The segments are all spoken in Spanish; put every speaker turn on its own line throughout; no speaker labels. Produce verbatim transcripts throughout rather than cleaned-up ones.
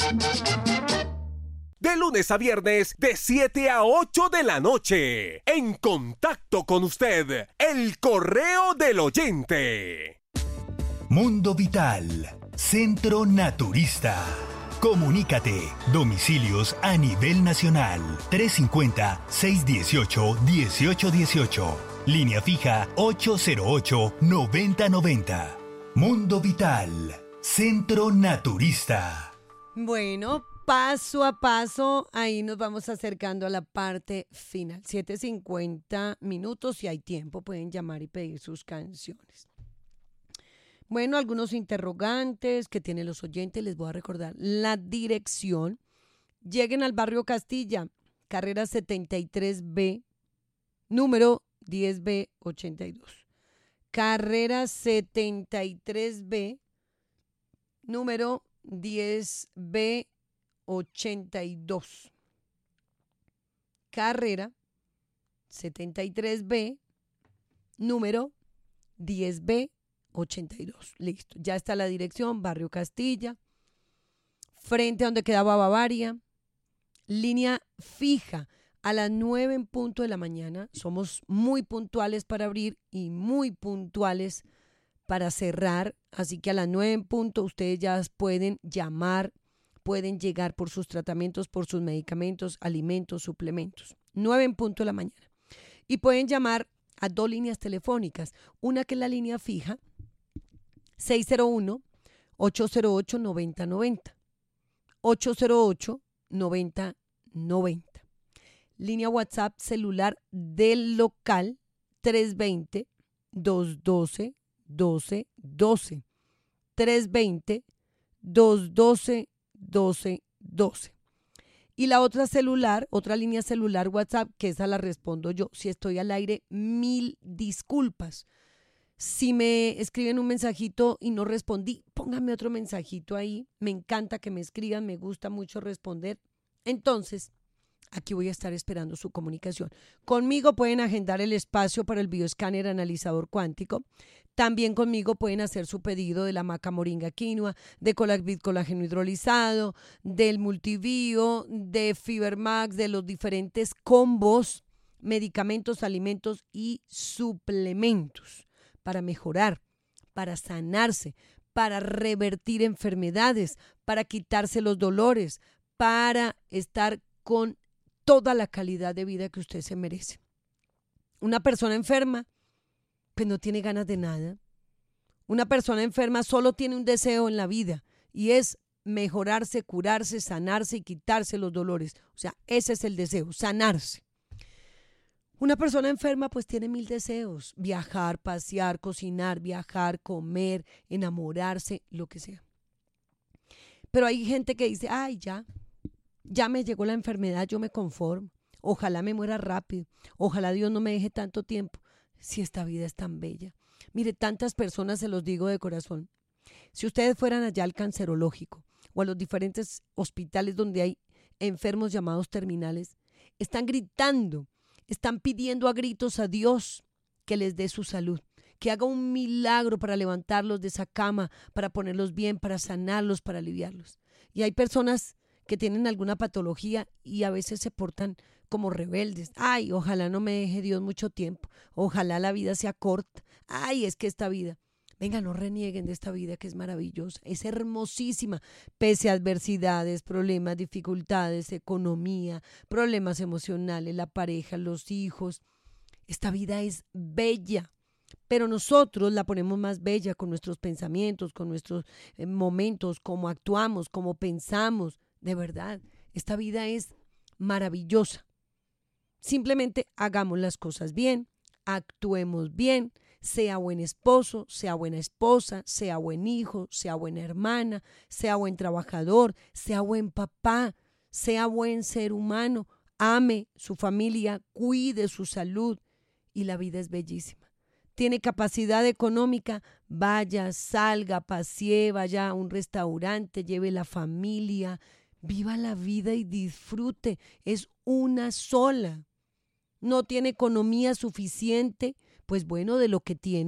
De lunes a viernes, de siete a ocho de la noche. En contacto con usted, el correo del oyente.
Mundo Vital, Centro Naturista. Comunícate. Domicilios a nivel nacional. trescientos cincuenta, seiscientos dieciocho, dieciocho dieciocho. Línea fija ocho cero ocho, noventa noventa. Mundo Vital, Centro Naturista.
Bueno, paso a paso, ahí nos vamos acercando a la parte final. siete cincuenta minutos, si hay tiempo, pueden llamar y pedir sus canciones. Bueno, algunos interrogantes que tienen los oyentes, les voy a recordar la dirección. Lleguen al barrio Castilla, carrera setenta y tres B, número diez B ochenta y dos. Carrera setenta y tres B, número diez B ochenta y dos. Carrera setenta y tres B, número diez B ochenta y dos. Listo. Ya está la dirección, barrio Castilla, frente a donde quedaba Bavaria. Línea fija a las nueve en punto de la mañana. Somos muy puntuales para abrir y muy puntuales para cerrar. Así que a las nueve en punto ustedes ya pueden llamar, pueden llegar por sus tratamientos, por sus medicamentos, alimentos, suplementos. nueve en punto de la mañana. Y pueden llamar a dos líneas telefónicas. Una que es la línea fija, seis cero uno, ocho cero ocho, noventa noventa. ocho cero ocho, noventa noventa. Línea WhatsApp celular del local, tres dos cero, dos uno dos, uno dos uno dos. tres dos cero, dos uno dos, uno dos uno dos. Y la otra celular, otra línea celular WhatsApp, que esa la respondo yo. Si estoy al aire, mil disculpas. Si me escriben un mensajito y no respondí, pónganme otro mensajito ahí. Me encanta que me escriban, me gusta mucho responder. Entonces, aquí voy a estar esperando su comunicación. Conmigo pueden agendar el espacio para el bioescáner analizador cuántico. También conmigo pueden hacer su pedido de la maca moringa quinoa, de Colagrid colágeno hidrolizado, del multibio, de Fibermax, de los diferentes combos, medicamentos, alimentos y suplementos para mejorar, para sanarse, para revertir enfermedades, para quitarse los dolores, para estar con toda la calidad de vida que usted se merece. Una persona enferma, pues no tiene ganas de nada. Una persona enferma solo tiene un deseo en la vida y es mejorarse, curarse, sanarse y quitarse los dolores. O sea, ese es el deseo, sanarse. Una persona enferma pues tiene mil deseos, viajar, pasear, cocinar, viajar, comer, enamorarse, lo que sea. Pero hay gente que dice, ay, ya, ya me llegó la enfermedad, yo me conformo. Ojalá me muera rápido, ojalá Dios no me deje tanto tiempo, si esta vida es tan bella. Mire, tantas personas se los digo de corazón. Si ustedes fueran allá al cancerológico o a los diferentes hospitales donde hay enfermos llamados terminales, están gritando, están pidiendo a gritos a Dios que les dé su salud, que haga un milagro para levantarlos de esa cama, para ponerlos bien, para sanarlos, para aliviarlos. Y hay personas que tienen alguna patología y a veces se portan como rebeldes. Ay, ojalá no me deje Dios mucho tiempo. Ojalá la vida sea corta. Ay, es que esta vida. Venga, no renieguen de esta vida que es maravillosa, es hermosísima, pese a adversidades, problemas, dificultades, economía, problemas emocionales, la pareja, los hijos. Esta vida es bella, pero nosotros la ponemos más bella con nuestros pensamientos, con nuestros eh, momentos, cómo actuamos, cómo pensamos. De verdad, esta vida es maravillosa. Simplemente hagamos las cosas bien, actuemos bien, sea buen esposo, sea buena esposa, sea buen hijo, sea buena hermana, sea buen trabajador, sea buen papá, sea buen ser humano, ame su familia, cuide su salud y la vida es bellísima. Tiene capacidad económica, vaya, salga, pasee, vaya a un restaurante, lleve la familia, viva la vida y disfrute, es una sola. No tiene economía suficiente, pues bueno, de lo que tiene,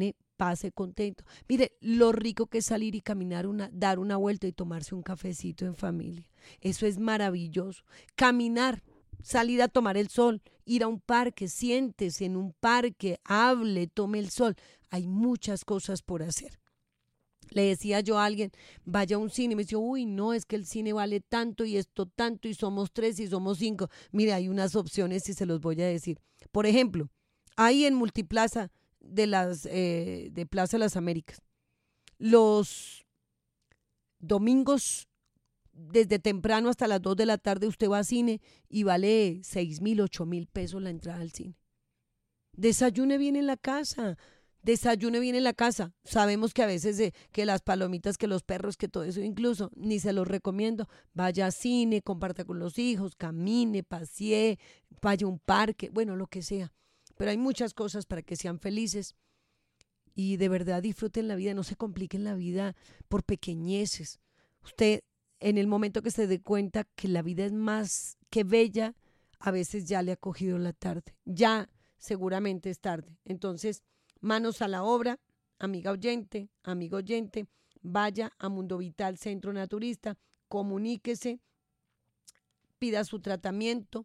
pase contento. Mire, lo rico que es salir y caminar, una, dar una vuelta y tomarse un cafecito en familia. Eso es maravilloso. Caminar, salir a tomar el sol, ir a un parque, siéntese en un parque, hable, tome el sol. Hay muchas cosas por hacer. Le decía yo a alguien, vaya a un cine, me decía, uy, no, es que el cine vale tanto y esto tanto y somos tres y somos cinco. Mira, hay unas opciones y se los voy a decir. Por ejemplo, ahí en Multiplaza de, las, eh, de Plaza de las Américas, los domingos desde temprano hasta las dos de la tarde usted va a cine y vale seis mil, ocho mil pesos la entrada al cine. Desayune bien en la casa. Desayune bien en la casa. Sabemos que a veces eh, que las palomitas, que los perros, que todo eso incluso, ni se los recomiendo. Vaya a cine, comparta con los hijos, camine, pasee, vaya a un parque, bueno, lo que sea. Pero hay muchas cosas para que sean felices y de verdad disfruten la vida, no se compliquen la vida por pequeñeces. Usted, en el momento que se dé cuenta que la vida es más que bella, a veces ya le ha cogido la tarde. Ya seguramente es tarde. Entonces, manos a la obra, amiga oyente, amigo oyente, vaya a Mundo Vital Centro Naturista, comuníquese, pida su tratamiento,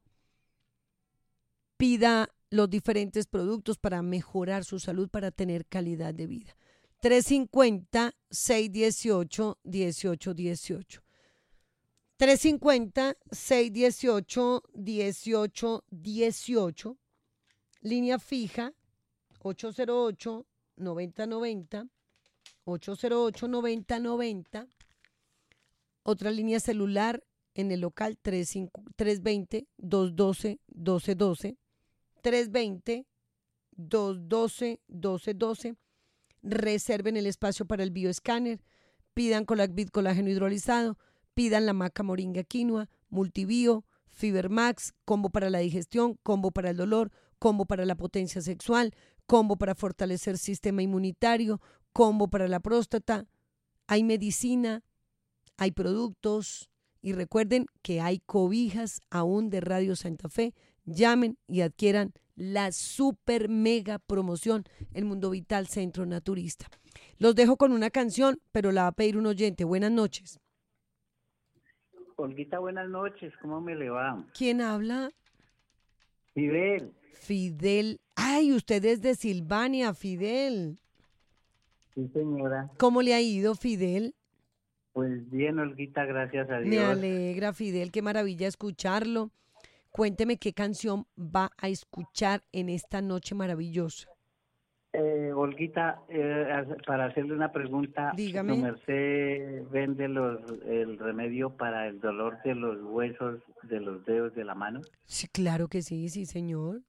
pida los diferentes productos para mejorar su salud, para tener calidad de vida. tres cinco cero, seis uno ocho, uno ocho uno ocho. tres cinco cero, seis uno ocho, uno ocho uno ocho. Línea fija ocho cero ocho, noventa noventa, ocho cero ocho, noventa noventa. Otra línea celular en el local tres dos cero, dos uno dos, uno dos uno dos, tres dos cero, dos uno dos, uno dos uno dos. Reserven el espacio para el bioescáner, pidan Colacvit colágeno hidrolizado, pidan la maca moringa quinoa, multibio, Fibermax, combo para la digestión, combo para el dolor, combo para la potencia sexual, combo para fortalecer sistema inmunitario, combo para la próstata. Hay medicina, hay productos y recuerden que hay cobijas aún de Radio Santa Fe. Llamen y adquieran la super mega promoción El Mundo Vital Centro Naturista. Los dejo con una canción, pero la va a pedir un oyente. Buenas noches.
Olguita, buenas noches. ¿Cómo me le va?
¿Quién habla?
Fidel.
Fidel. Ay, usted es de Silvania, Fidel.
Sí, señora.
¿Cómo le ha ido, Fidel?
Pues bien, Olguita, gracias a Dios.
Me alegra, Fidel, qué maravilla escucharlo. Cuénteme qué canción va a escuchar en esta noche maravillosa.
Eh, Olguita, eh, para hacerle una pregunta.
Dígame.
¿Su merced vende los, el remedio para el dolor de los huesos de los dedos de la mano?
Sí, claro que sí, sí, señor.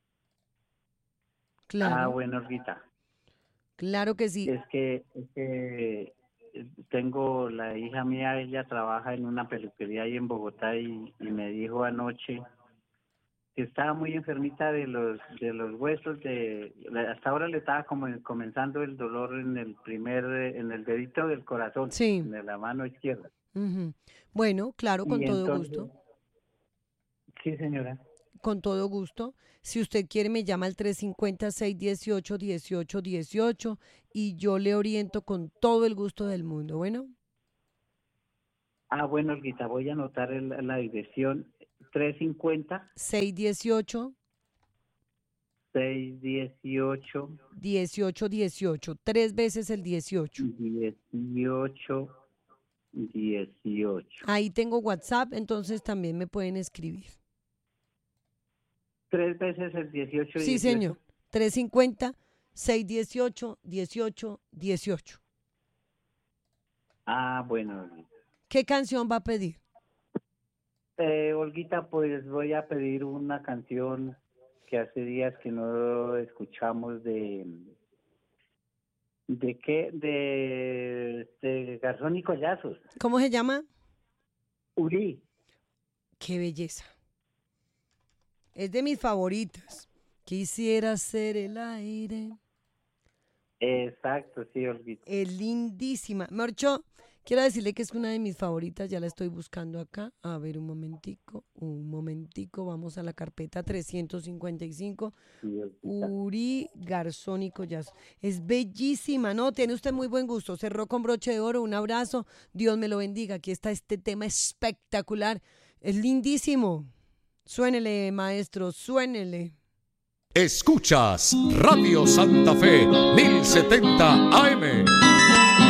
Claro.
Ah, bueno, Olguita.
Claro que sí.
Es que, es que tengo la hija mía, ella trabaja en una peluquería ahí en Bogotá y, y me dijo anoche que estaba muy enfermita de los de los huesos, de hasta ahora le estaba como comenzando el dolor en el primer, en el dedito del corazón,
sí,
en la mano izquierda.
Uh-huh. Bueno, claro, con
y
todo
entonces,
gusto.
Sí, señora.
Con todo gusto. Si usted quiere, me llama al tres cinco cero, seis uno ocho, uno ocho uno ocho y yo le oriento con todo el gusto del mundo. Bueno.
Ah, bueno, Olguita, voy a anotar el, la dirección. tres cinco cero,
seis uno ocho,
seis uno ocho,
uno ocho uno ocho, tres veces el dieciocho.
dieciocho dieciocho.
Ahí tengo WhatsApp, entonces también me pueden escribir.
Tres veces el dieciocho.
Sí,
dieciocho.
señor. tres cinco cero, seis uno ocho, uno ocho uno ocho.
Ah, bueno.
¿Qué canción va a pedir?
Eh, Olguita, pues voy a pedir una canción que hace días que no escuchamos de... ¿De qué? De, de Garzón y Collazos.
¿Cómo se llama?
Uri.
Qué belleza. Es de mis favoritas. Quisiera ser el aire.
Exacto, sí, Olguita.
Es lindísima. Marcho, Quiero decirle que es una de mis favoritas, ya la estoy buscando acá. A ver, un momentico, un momentico, vamos a la carpeta trescientos cincuenta y cinco. Uri Garzón y Collazo. Es bellísima, ¿no? Tiene usted muy buen gusto. Cerró con broche de oro, un abrazo. Dios me lo bendiga. Aquí está este tema espectacular. Es lindísimo. Suénele, maestro, suénele.
Escuchas Radio Santa Fe mil setenta A M.